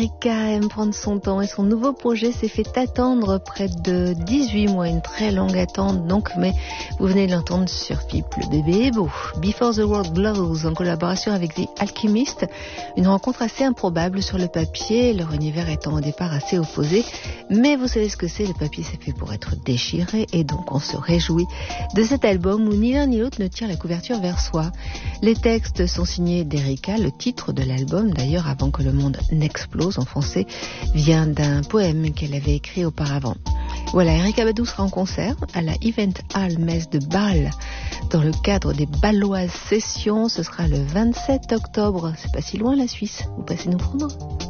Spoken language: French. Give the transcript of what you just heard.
Erika aime prendre son temps et son nouveau projet s'est fait attendre près de 18 mois, une très longue attente donc, mais vous venez de l'entendre sur Pipe, le bébé est beau. Before the World Blows, en collaboration avec The Alchemist, une rencontre assez improbable sur le papier, leur univers étant au départ assez opposé, mais vous savez ce que c'est, le papier c'est fait pour être déchiré et donc on se réjouit de cet album où ni l'un ni l'autre ne tire la couverture vers soi. Les textes sont signés d'Erika, le titre de l'album d'ailleurs avant que le monde n'explose en français vient d'un poème qu'elle avait écrit auparavant. Voilà, Erika Badu sera en concert à la Event Hall Metz de Bâle dans le cadre des Bâloises Sessions. Ce sera le 27 octobre. C'est pas si loin la Suisse. Vous passez nous prendre.